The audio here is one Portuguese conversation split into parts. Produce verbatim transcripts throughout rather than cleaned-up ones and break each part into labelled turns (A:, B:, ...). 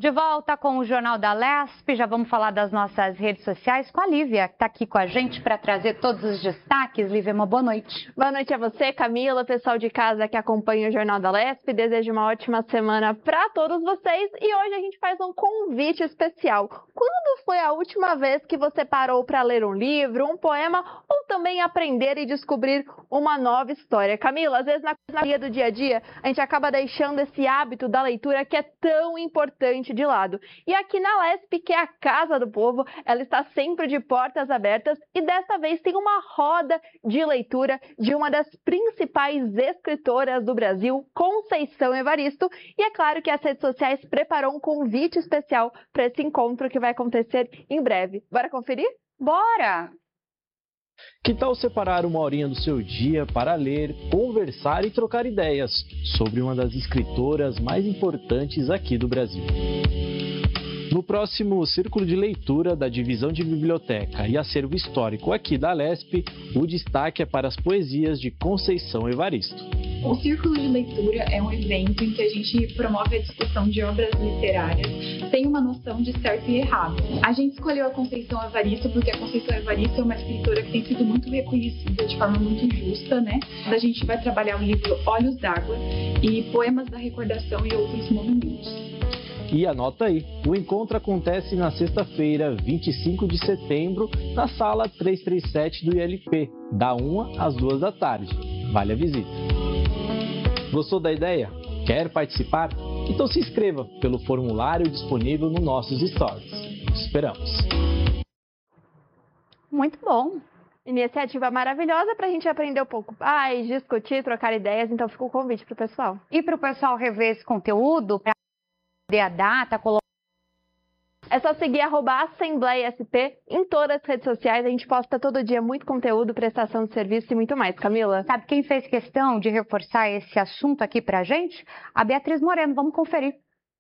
A: De volta com o Jornal da Lespe, já vamos falar das nossas redes sociais com a Lívia, que está aqui com a gente para trazer todos os destaques. Lívia, uma boa noite.
B: Boa noite a você, Camila, pessoal de casa que acompanha o Jornal da Lespe. Desejo uma ótima semana para todos vocês e hoje a gente faz um convite especial. Quando foi a última vez que você parou para ler um livro, um poema ou também aprender e descobrir uma nova história? Camila, às vezes na correria do dia a dia a gente acaba deixando esse hábito da leitura que é tão importante de lado. E aqui na Lespe, que é a casa do povo, ela está sempre de portas abertas e desta vez tem uma roda de leitura de uma das principais escritoras do Brasil, Conceição Evaristo. E é claro que as redes sociais preparou um convite especial para esse encontro que vai acontecer em breve. Bora conferir?
A: Bora!
C: Que tal separar uma horinha do seu dia para ler, conversar e trocar ideias sobre uma das escritoras mais importantes aqui do Brasil? No próximo Círculo de Leitura da Divisão de Biblioteca e Acervo Histórico aqui da Lespe, o destaque é para as poesias de Conceição Evaristo.
D: O Círculo de Leitura é um evento em que a gente promove a discussão de obras literárias sem uma noção de certo e errado. A gente escolheu a Conceição Evaristo porque a Conceição Evaristo é uma escritora que tem sido muito reconhecida de forma muito justa, né? A gente vai trabalhar o livro Olhos d'Água e Poemas da Recordação e Outros Monumentos.
C: E anota aí, o encontro acontece na sexta-feira, vinte e cinco de setembro, na sala trezentos e trinta e sete do I L P, da uma às duas da tarde. Vale a visita. Gostou da ideia? Quer participar? Então se inscreva pelo formulário disponível nos nossos stories. Te esperamos.
B: Muito bom. Iniciativa maravilhosa para a gente aprender um pouco mais, discutir, trocar ideias. Então fica o convite para o pessoal.
A: E para o pessoal rever esse conteúdo, para a data, colocar...
B: É só seguir arroba Assembleia S P em todas as redes sociais. A gente posta todo dia muito conteúdo, prestação de serviço e muito mais. Camila?
A: Sabe quem fez questão de reforçar esse assunto aqui pra gente? A Beatriz Moreno. Vamos conferir.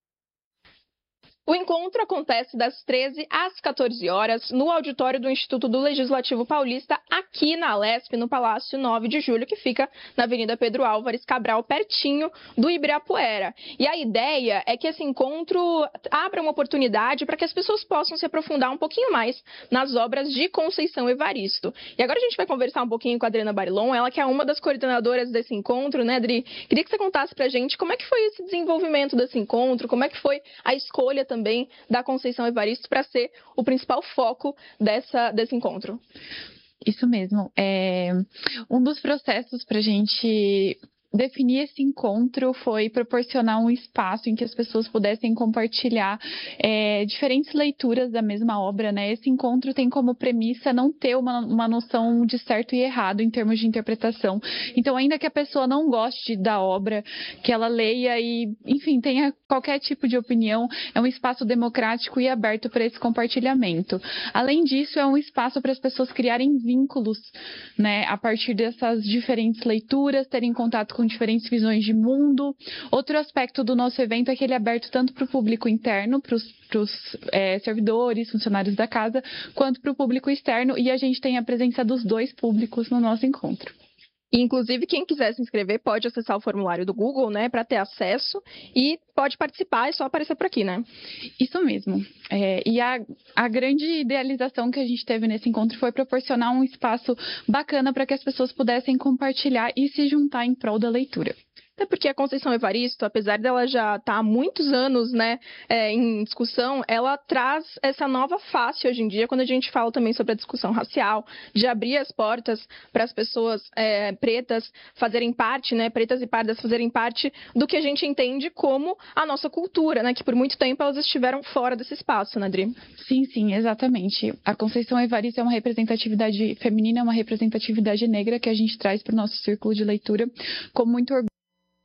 E: O encontro acontece das treze às quatorze horas no auditório do Instituto do Legislativo Paulista, aqui na Lespe, no Palácio nove de julho, que fica na Avenida Pedro Álvares Cabral, pertinho do Ibirapuera. E a ideia é que esse encontro abra uma oportunidade para que as pessoas possam se aprofundar um pouquinho mais nas obras de Conceição Evaristo. E agora a gente vai conversar um pouquinho com a Adriana Barilon, ela que é uma das coordenadoras desse encontro, né, Adri? Queria que você contasse pra gente como é que foi esse desenvolvimento desse encontro, como é que foi a escolha também da Conceição Evaristo para ser o principal foco dessa, desse encontro.
D: Isso mesmo. É, um dos processos para a gente definir esse encontro foi proporcionar um espaço em que as pessoas pudessem compartilhar é, diferentes leituras da mesma obra, né? Esse encontro tem como premissa não ter uma, uma noção de certo e errado em termos de interpretação. Então, ainda que a pessoa não goste da obra, que ela leia e, enfim, tenha qualquer tipo de opinião, é um espaço democrático e aberto para esse compartilhamento. Além disso, é um espaço para as pessoas criarem vínculos, né? A partir dessas diferentes leituras, terem contato com com diferentes visões de mundo. Outro aspecto do nosso evento é que ele é aberto tanto para o público interno, para os é, servidores, funcionários da casa, quanto para o público externo, e a gente tem a presença dos dois públicos no nosso encontro.
E: Inclusive, quem quiser se inscrever pode acessar o formulário do Google, né, para ter acesso e pode participar, é só aparecer por aqui, né?
D: Isso mesmo. É, e a, a grande idealização que a gente teve nesse encontro foi proporcionar um espaço bacana para que as pessoas pudessem compartilhar e se juntar em prol da leitura.
E: Até porque a Conceição Evaristo, apesar dela já estar há muitos anos, né, é, em discussão, ela traz essa nova face hoje em dia, quando a gente fala também sobre a discussão racial, de abrir as portas para as pessoas é, pretas fazerem parte, né, pretas e pardas fazerem parte do que a gente entende como a nossa cultura, né, que por muito tempo elas estiveram fora desse espaço, né, Adri?
D: Sim, sim, exatamente. A Conceição Evaristo é uma representatividade feminina, é uma representatividade negra que a gente traz para o nosso círculo de leitura com muito orgulho.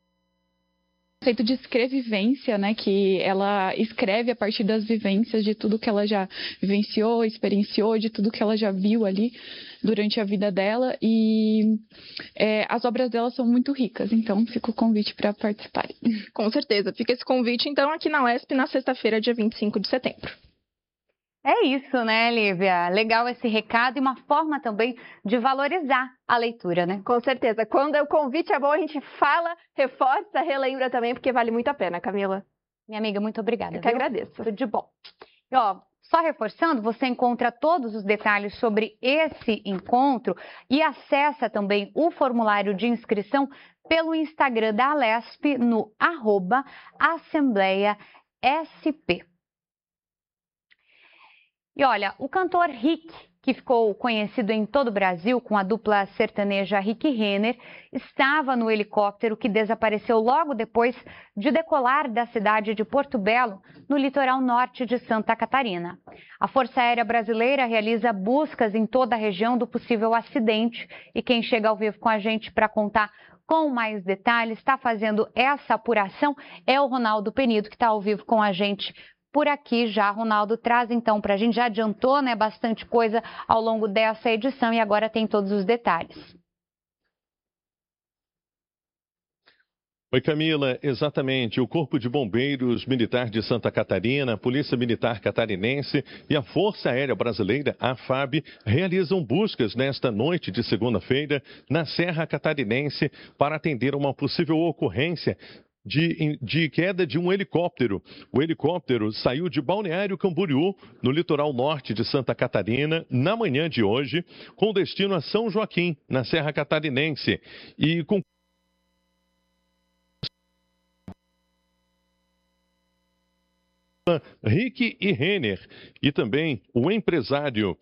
D: Conceito de escrevivência, né, que ela escreve a partir das vivências de tudo que ela já vivenciou, experienciou, de tudo que ela já viu ali durante a vida dela, e é, as obras dela são muito ricas, então fica o convite para participar.
E: Com certeza, fica esse convite então aqui na Lespe na sexta-feira, dia vinte e cinco de setembro.
A: É isso, né, Lívia? Legal esse recado e uma forma também de valorizar a leitura, né?
B: Com certeza. Quando o convite é bom, a gente fala, reforça, relembra também, porque vale muito a pena, Camila.
A: Minha amiga, muito obrigada.
B: Eu que
A: viu?
B: agradeço.
A: Tudo de bom. E, ó, só reforçando, você encontra todos os detalhes sobre esse encontro e acessa também o formulário de inscrição pelo Instagram da Alesp no arroba Assembleia S P. E olha, o cantor Rick, que ficou conhecido em todo o Brasil com a dupla sertaneja Rick e Renner, estava no helicóptero que desapareceu logo depois de decolar da cidade de Porto Belo, no litoral norte de Santa Catarina. A Força Aérea Brasileira realiza buscas em toda a região do possível acidente e quem chega ao vivo com a gente para contar com mais detalhes, está fazendo essa apuração, é o Ronaldo Penido, que está ao vivo com a gente por aqui já. Ronaldo, traz então para a gente, já adiantou, né, bastante coisa ao longo dessa edição e agora tem todos os detalhes.
F: Oi, Camila, exatamente. O Corpo de Bombeiros Militar de Santa Catarina, a Polícia Militar Catarinense e a Força Aérea Brasileira, a FAB, realizam buscas nesta noite de segunda-feira na Serra Catarinense para atender uma possível ocorrência De, de queda de um helicóptero. O helicóptero saiu de Balneário Camboriú, no litoral norte de Santa Catarina, na manhã de hoje, com destino a São Joaquim, na Serra Catarinense. E com Rick e Renner, e também o empresário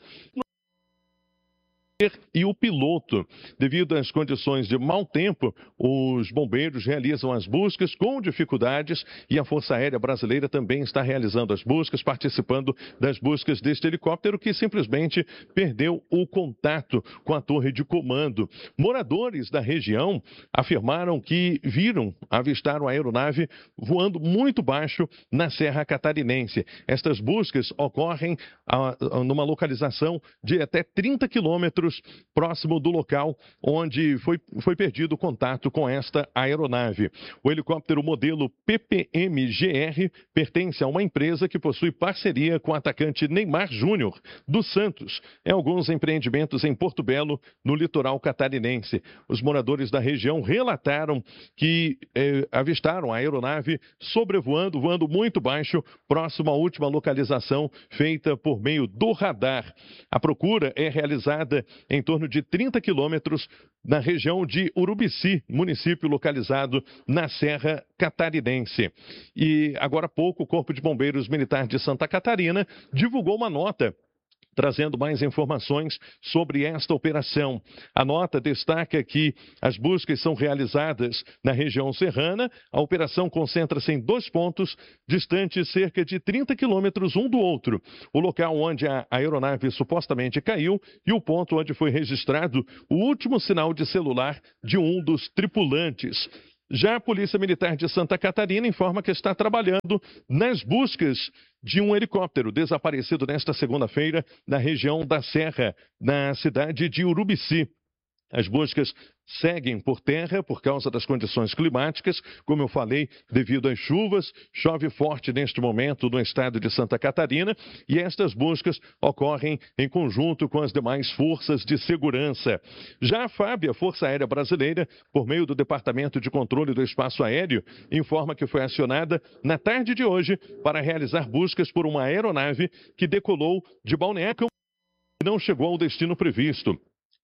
F: e o piloto. Devido às condições de mau tempo, os bombeiros realizam as buscas com dificuldades e a Força Aérea Brasileira também está realizando as buscas, participando das buscas deste helicóptero que simplesmente perdeu o contato com a torre de comando. Moradores da região afirmaram que viram, avistaram a aeronave voando muito baixo na Serra Catarinense. Estas buscas ocorrem a, a, numa localização de até trinta quilômetros próximo do local onde foi, foi perdido o contato com esta aeronave. O helicóptero modelo P P M G R pertence a uma empresa que possui parceria com o atacante Neymar Júnior, do Santos, em alguns empreendimentos em Porto Belo, no litoral catarinense. Os moradores da região relataram que eh, avistaram a aeronave sobrevoando, voando muito baixo, próximo à última localização feita por meio do radar. A procura é realizada em torno de trinta quilômetros na região de Urubici, município localizado na Serra Catarinense. E agora há pouco o Corpo de Bombeiros Militar de Santa Catarina divulgou uma nota trazendo mais informações sobre esta operação. A nota destaca que as buscas são realizadas na região serrana. A operação concentra-se em dois pontos, distantes cerca de trinta quilômetros um do outro. O local onde a aeronave supostamente caiu e o ponto onde foi registrado o último sinal de celular de um dos tripulantes. Já a Polícia Militar de Santa Catarina informa que está trabalhando nas buscas de um helicóptero desaparecido nesta segunda-feira na região da Serra, na cidade de Urubici. As buscas seguem por terra por causa das condições climáticas, como eu falei, devido às chuvas. Chove forte neste momento no estado de Santa Catarina e estas buscas ocorrem em conjunto com as demais forças de segurança. Já a FAB, a Força Aérea Brasileira, por meio do Departamento de Controle do Espaço Aéreo, informa que foi acionada na tarde de hoje para realizar buscas por uma aeronave que decolou de Balneário e não chegou ao destino previsto.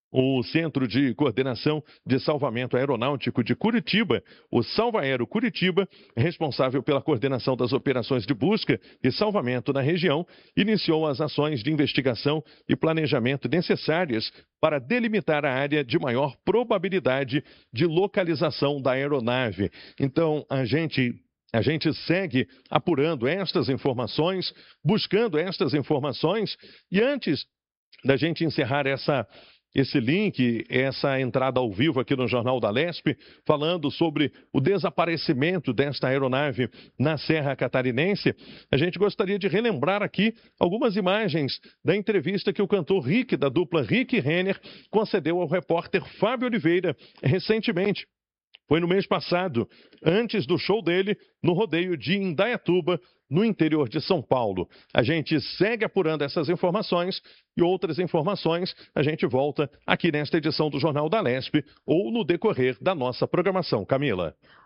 F: O Centro de Coordenação de Salvamento Aeronáutico de Curitiba, o Salvaero Curitiba, responsável pela coordenação das operações de busca e salvamento na região, iniciou as ações de investigação e planejamento necessárias para delimitar a área de maior probabilidade de localização da aeronave. Então, a gente... A gente segue apurando estas informações, buscando estas informações, e antes da gente encerrar essa, esse link, essa entrada ao vivo aqui no Jornal da Alesp, falando sobre o desaparecimento desta aeronave na Serra Catarinense, a gente gostaria de relembrar aqui algumas imagens da entrevista que o cantor Rick, da dupla Rick e Renner, concedeu ao repórter Fábio Oliveira recentemente. Foi no mês passado, antes do show dele, no rodeio de Indaiatuba, no interior de São Paulo. A gente segue apurando essas informações e outras informações a gente volta aqui nesta edição do Jornal da Alesp ou no decorrer da nossa programação. Camila.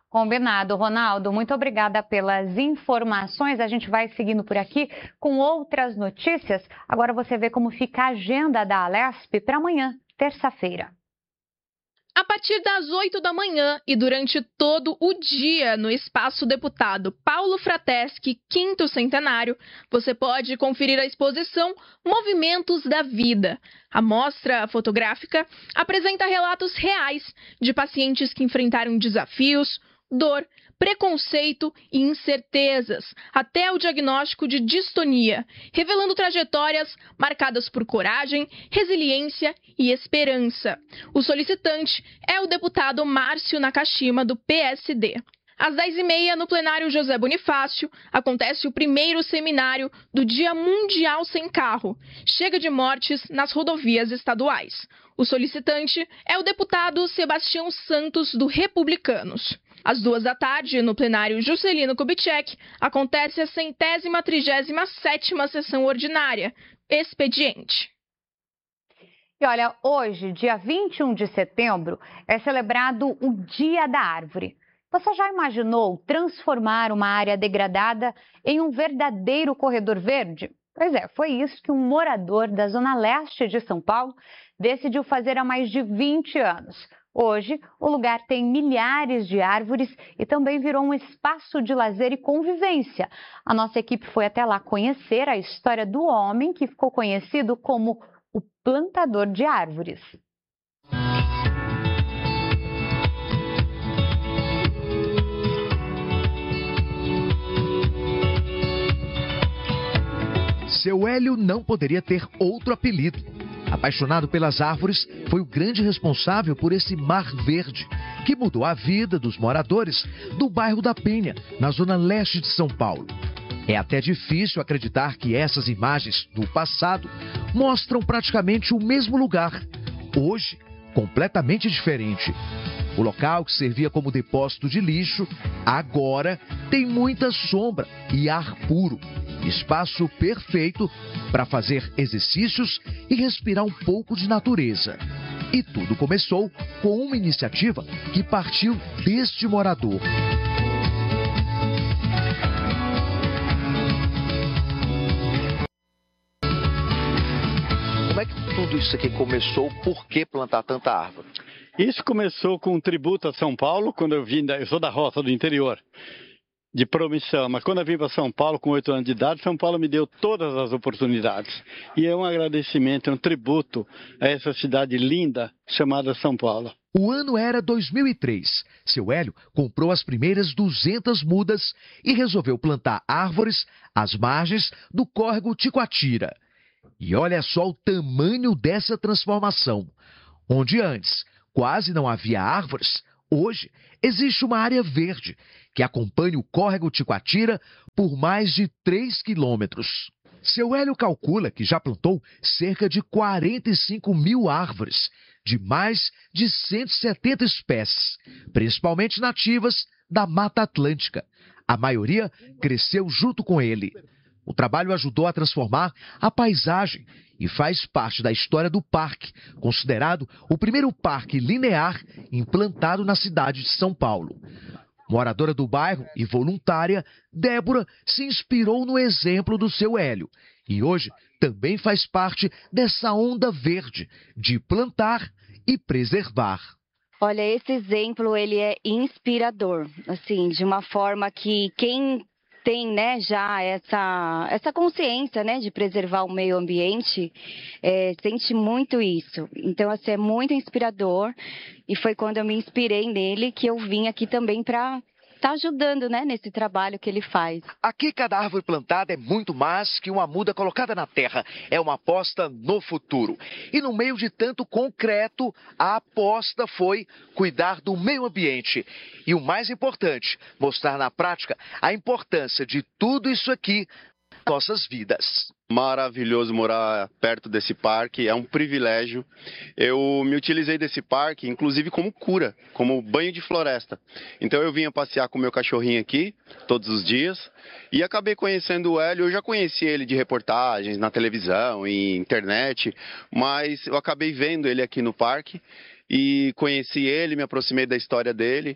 A: Combinado, Ronaldo. Muito obrigada pelas informações. A gente vai seguindo por aqui com outras notícias. Agora você vê como fica a agenda da Alesp para amanhã, terça-feira.
E: A partir das oito da manhã e durante todo o dia no Espaço Deputado Paulo Frateschi, quinto centenário, você pode conferir a exposição Movimentos da Vida. A mostra fotográfica apresenta relatos reais de pacientes que enfrentaram desafios, dor, preconceito e incertezas, até o diagnóstico de distonia, revelando trajetórias marcadas por coragem, resiliência e esperança. O solicitante é o deputado Márcio Nakashima, do P S D. Às dez e meia, no plenário José Bonifácio, acontece o primeiro seminário do Dia Mundial Sem Carro. Chega de mortes nas rodovias estaduais. O solicitante é o deputado Sebastião Santos, do Republicanos. Às duas da tarde, no plenário Juscelino Kubitschek, acontece a centésima trigésima sétima sessão ordinária, expediente.
A: E olha, hoje, dia vinte e um de setembro, é celebrado o Dia da Árvore. Você já imaginou transformar uma área degradada em um verdadeiro corredor verde? Pois é, foi isso que um morador da Zona Leste de São Paulo decidiu fazer há mais de vinte anos. Hoje, o lugar tem milhares de árvores e também virou um espaço de lazer e convivência. A nossa equipe foi até lá conhecer a história do homem que ficou conhecido como o plantador de árvores.
G: Seu Hélio não poderia ter outro apelido. Apaixonado pelas árvores, foi o grande responsável por esse mar verde, que mudou a vida dos moradores do bairro da Penha, na zona leste de São Paulo. É até difícil acreditar que essas imagens do passado mostram praticamente o mesmo lugar, hoje completamente diferente. O local que servia como depósito de lixo, agora tem muita sombra e ar puro. Espaço perfeito para fazer exercícios e respirar um pouco de natureza. E tudo começou com uma iniciativa que partiu deste morador.
H: Como é que tudo isso aqui começou? Por que plantar tanta árvore?
I: Isso começou com um tributo a São Paulo, quando eu vim, da, eu sou da roça do interior, de Promissão, mas quando eu vim para São Paulo com oito anos de idade, São Paulo me deu todas as oportunidades. E é um agradecimento, é um tributo a essa cidade linda chamada São Paulo.
G: O ano era dois mil e três. Seu Hélio comprou as primeiras duzentas mudas e resolveu plantar árvores às margens do córrego Ticoatira. E olha só o tamanho dessa transformação. Onde antes quase não havia árvores, hoje existe uma área verde que acompanha o córrego Ticoatira por mais de três quilômetros. Seu Hélio calcula que já plantou cerca de quarenta e cinco mil árvores, de mais de cento e setenta espécies, principalmente nativas da Mata Atlântica. A maioria cresceu junto com ele. O trabalho ajudou a transformar a paisagem e faz parte da história do parque, considerado o primeiro parque linear implantado na cidade de São Paulo. Moradora do bairro e voluntária, Débora se inspirou no exemplo do seu Hélio e hoje também faz parte dessa onda verde de plantar e preservar.
J: Olha, esse exemplo ele é inspirador, assim, de uma forma que quem tem, né, já essa, essa consciência, né, de preservar o meio ambiente, é, sente muito isso. Então, assim, é muito inspirador e foi quando eu me inspirei nele que eu vim aqui também para estar ajudando, né, nesse trabalho que ele faz.
H: Aqui cada árvore plantada é muito mais que uma muda colocada na terra. É uma aposta no futuro. E no meio de tanto concreto, a aposta foi cuidar do meio ambiente. E o mais importante, mostrar na prática a importância de tudo isso aqui em nossas vidas.
K: Maravilhoso morar perto desse parque, é um privilégio. Eu me utilizei desse parque, inclusive como cura, como banho de floresta. Então eu vinha passear com o meu cachorrinho aqui, todos os dias, e acabei conhecendo o Hélio. Eu já conheci ele de reportagens, na televisão e internet, mas eu acabei vendo ele aqui no parque e conheci ele, me aproximei da história dele.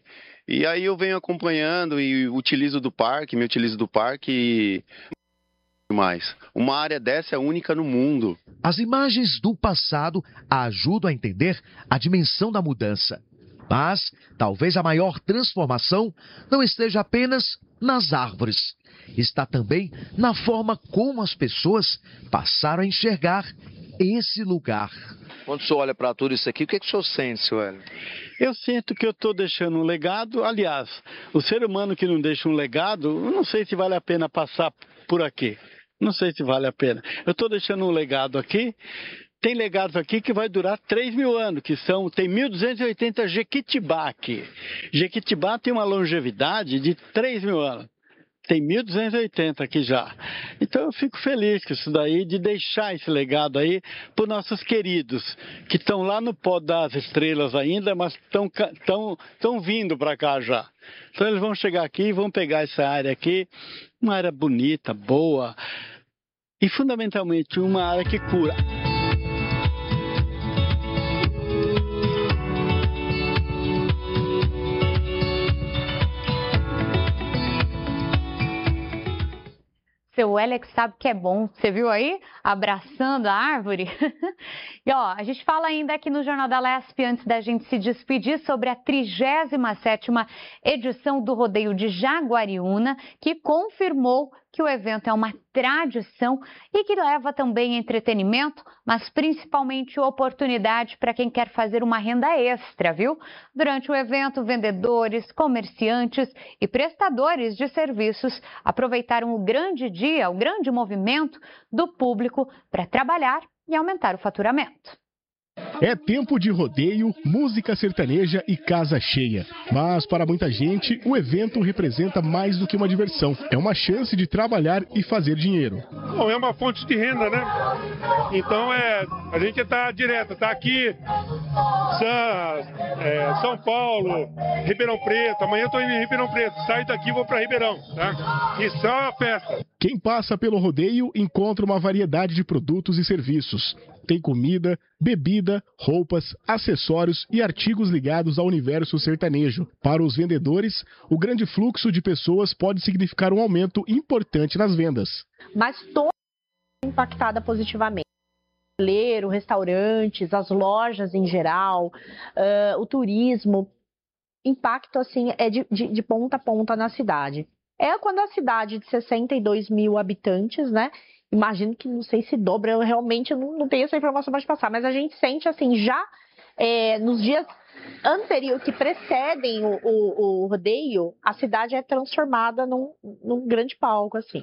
K: E aí eu venho acompanhando e utilizo do parque, me utilizo do parque e... mais. Uma área dessa é única no mundo.
G: As imagens do passado ajudam a entender a dimensão da mudança. Mas talvez a maior transformação não esteja apenas nas árvores. Está também na forma como as pessoas passaram a enxergar esse lugar.
H: Quando o senhor olha para tudo isso aqui, o que, que o senhor sente, seu Hélio?
I: Eu sinto que eu estou deixando um legado. Aliás, o ser humano que não deixa um legado, eu não sei se vale a pena passar por aqui. Não sei se vale a pena. Eu estou deixando um legado aqui. Tem legados aqui que vai durar três mil anos, que são, tem mil duzentos e oitenta Jequitibá aqui. Jequitibá tem uma longevidade de três mil anos. Tem mil duzentos e oitenta aqui já. Então eu fico feliz com isso daí, de deixar esse legado aí para os nossos queridos, que estão lá no pó das estrelas ainda, mas estão tão, tão vindo para cá já. Então eles vão chegar aqui e vão pegar essa área aqui, uma área bonita, boa, e fundamentalmente uma área que cura.
A: Seu Alex sabe que é bom. Você viu aí? Abraçando a árvore. E ó, a gente fala ainda aqui no Jornal da Lespe, antes da gente se despedir, sobre a trigésima sétima edição do Rodeio de Jaguariúna, que confirmou que o evento é uma tradição e que leva também entretenimento, mas principalmente oportunidade para quem quer fazer uma renda extra, viu? Durante o evento, vendedores, comerciantes e prestadores de serviços aproveitaram o grande dia, o grande movimento do público para trabalhar e aumentar o faturamento.
L: É tempo de rodeio, música sertaneja e casa cheia. Mas para muita gente, o evento representa mais do que uma diversão. É uma chance de trabalhar e fazer dinheiro.
M: Bom, é uma fonte de renda, né? Então é, a gente está direto, está aqui, São, é, São Paulo, Ribeirão Preto. Amanhã eu estou em Ribeirão Preto. Saio daqui e vou para Ribeirão, tá? E só a festa.
L: Quem passa pelo rodeio encontra uma variedade de produtos e serviços. Tem comida, bebida, roupas, acessórios e artigos ligados ao universo sertanejo. Para os vendedores, o grande fluxo de pessoas pode significar um aumento importante nas vendas.
N: Mas toda impactada positivamente. O restaurantes, as lojas em geral, uh, o turismo, impacto assim é de, de, de ponta a ponta na cidade. É quando a cidade de sessenta e dois mil habitantes, né? Imagino que não sei se dobra, eu realmente não, não tenho essa informação para te passar, mas a gente sente assim, já é, nos dias anteriores, que precedem o, o, o rodeio, a cidade é transformada num, num grande palco, assim.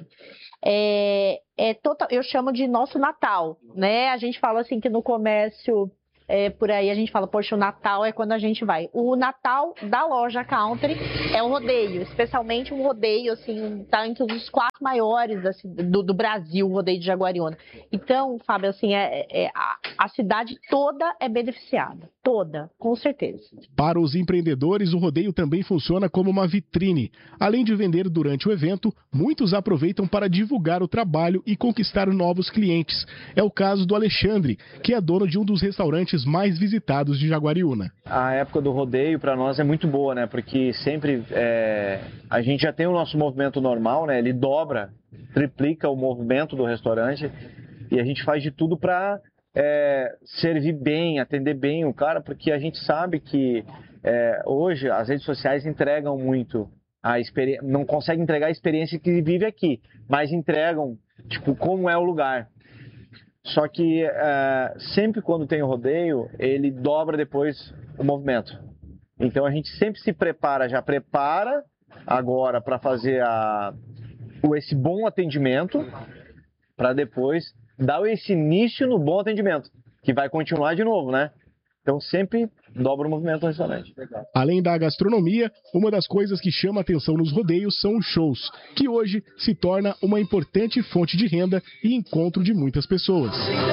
N: É, é total, eu chamo de nosso Natal, né? A gente fala assim que no comércio, é, por aí a gente fala, poxa, o Natal é quando a gente vai. O Natal da loja Country é um rodeio, especialmente um rodeio, assim, tá entre os quatro maiores assim, do, do Brasil, o rodeio de Jaguariúna. Então, Fábio, assim, é, é, a, a cidade toda é beneficiada, toda, com certeza.
L: Para os empreendedores, o rodeio também funciona como uma vitrine. Além de vender durante o evento, muitos aproveitam para divulgar o trabalho e conquistar novos clientes. É o caso do Alexandre, que é dono de um dos restaurantes mais visitados de Jaguariúna.
O: A época do rodeio para nós é muito boa, né? Porque sempre é, a gente já tem o nosso movimento normal, né? Ele dobra, triplica o movimento do restaurante e a gente faz de tudo para é, servir bem, atender bem o cara, porque a gente sabe que é, hoje as redes sociais entregam muito a experiência, não conseguem entregar a experiência que vive aqui, mas entregam tipo como é o lugar. Só que uh, sempre quando tem o rodeio, ele dobra depois o movimento. Então a gente sempre se prepara, já prepara agora para fazer a, esse bom atendimento, para depois dar esse início no bom atendimento, que vai continuar de novo, né? Então sempre dobra o movimento no restaurante.
L: Além da gastronomia, uma das coisas que chama atenção nos rodeios são os shows, que hoje se torna uma importante fonte de renda e encontro de muitas pessoas.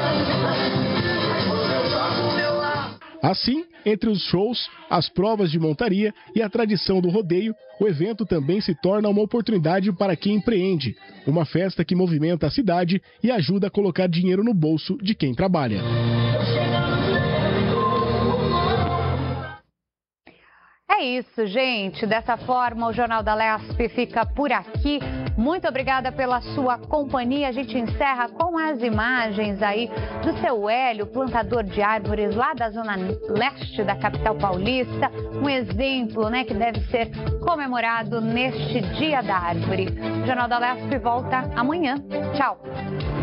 L: Assim, entre os shows, as provas de montaria e a tradição do rodeio, o evento também se torna uma oportunidade para quem empreende, uma festa que movimenta a cidade e ajuda a colocar dinheiro no bolso de quem trabalha.
A: É isso, gente. Dessa forma, o Jornal da Lesp fica por aqui. Muito obrigada pela sua companhia. A gente encerra com as imagens aí do seu Hélio, plantador de árvores lá da zona leste da capital paulista. Um exemplo, né, que deve ser comemorado neste Dia da Árvore. O Jornal da Lesp volta amanhã. Tchau.